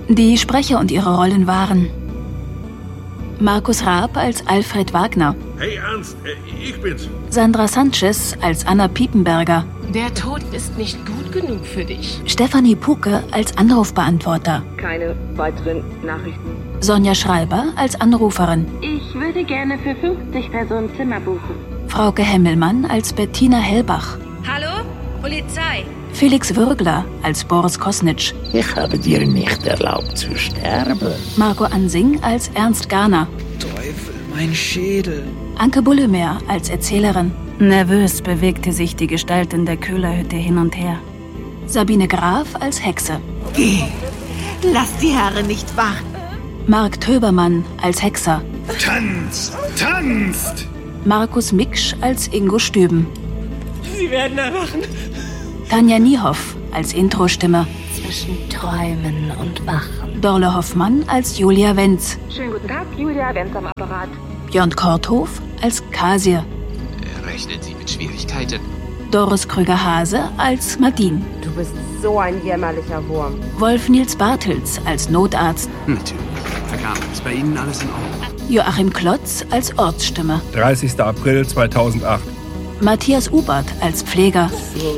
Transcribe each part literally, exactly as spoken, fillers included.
Die Sprecher und ihre Rollen waren Markus Raab als Alfred Wagner. Hey Ernst, äh, ich bin's. Sandra Sanchez als Anna Piepenberger. Der Tod ist nicht gut genug für dich. Stefanie Puke als Anrufbeantworter. Keine weiteren Nachrichten. Sonja Schreiber als Anruferin. Ich würde gerne für fünfzig Personen Zimmer buchen. Frauke Hemmelmann als Bettina Hellbach. Hallo? Polizei. Felix Würgler als Boris Kosnitsch. Ich habe dir nicht erlaubt zu sterben. Marco Ansing als Ernst Garner. Teufel, mein Schädel. Anke Bullemer als Erzählerin. Nervös bewegte sich die Gestalt in der Köhlerhütte hin und her. Sabine Graf als Hexe. Geh, lass die Herren nicht warten. Mark Töbermann als Hexer. Tanzt! Tanzt! Markus Miksch als Ingo Stüben. Sie werden erwachen. Tanja Niehoff als Introstimme. Zwischen Träumen und Wachen. Dorle Hoffmann als Julia Wenz. Schönen guten Tag, Julia Wenz am Apparat. Björn Korthof als Kasir. Rechnen Sie mit Schwierigkeiten? Doris Krüger-Hase als Madine. Du bist so ein jämmerlicher Wurm. Wolf Nils Bartels als Notarzt. Natürlich. Herr Garner, ist bei Ihnen alles in Ordnung? Joachim Klotz als Ortsstimme. dreißigster April zweitausendacht. Matthias Ubert als Pfleger.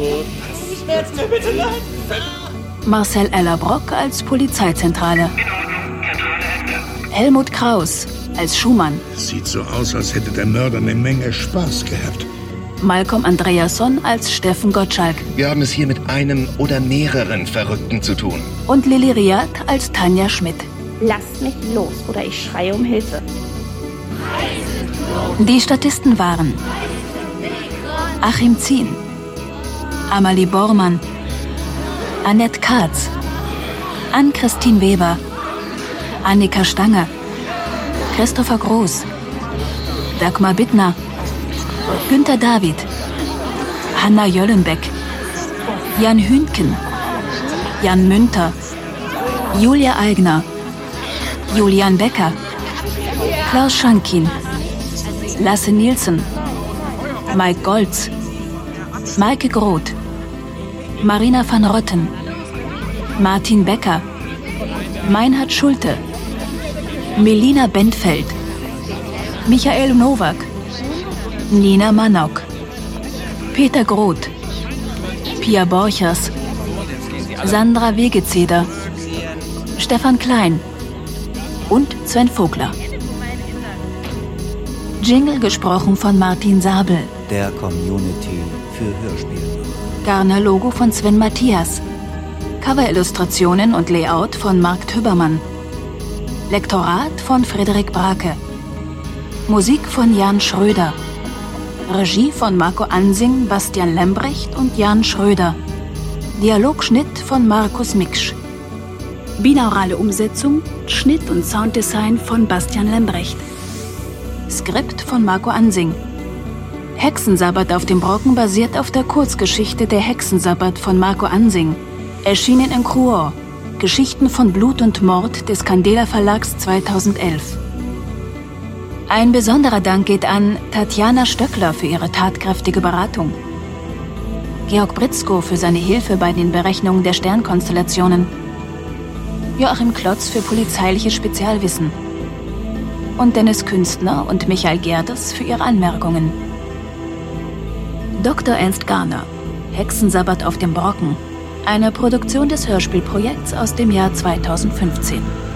Marcel Ellerbrock als Polizeizentrale. Helmut Kraus als Schumann. Sieht so aus, als hätte der Mörder eine Menge Spaß gehabt. Malcolm Andreasson als Steffen Gottschalk. Wir haben es hier mit einem oder mehreren Verrückten zu tun. Und Lili Riad als Tanja Schmidt. Lasst mich los oder ich schreie um Hilfe. Die Statisten waren Achim Zien, Amalie Bormann, Annette Katz, Ann-Christine Weber, Annika Stange, Christopher Groß, Dagmar Bittner, Günter David, Hanna Jöllenbeck, Jan Hündken, Jan Münter, Julia Eigner, Julian Becker, Klaus Schankin, Lasse Nielsen, Mike Goltz, Maike Groth, Marina van Rotten, Martin Becker, Meinhard Schulte, Melina Bentfeld, Michael Nowak, Nina Manok, Peter Groth, Pia Borchers, Sandra Wegezeder, Stefan Klein und Sven Vogler. Jingle gesprochen von Martin Sabel. Der Community für Hörspiele. Garner-Logo von Sven Matthias. Coverillustrationen und Layout von Mark Töbermann. Lektorat von Frederik Brake. Musik von Jan Schröder. Regie von Marco Ansing, Bastian Lembrecht und Jan Schröder. Dialogschnitt von Markus Miksch. Binaurale Umsetzung, Schnitt und Sounddesign von Bastian Lembrecht. Skript von Marco Ansing. Hexensabbat auf dem Brocken basiert auf der Kurzgeschichte Der Hexensabbat von Marco Ansing. Erschienen in Cruor. Geschichten von Blut und Mord des Candela Verlags zweitausendelf. Ein besonderer Dank geht an Tatjana Stöckler für ihre tatkräftige Beratung, Georg Britzko für seine Hilfe bei den Berechnungen der Sternkonstellationen, Joachim Klotz für polizeiliches Spezialwissen und Dennis Künstner und Michael Gerdes für ihre Anmerkungen. Doktor Ernst Garner, Hexensabbat auf dem Brocken, eine Produktion des Hörspielprojekts aus dem Jahr zweitausendfünfzehn.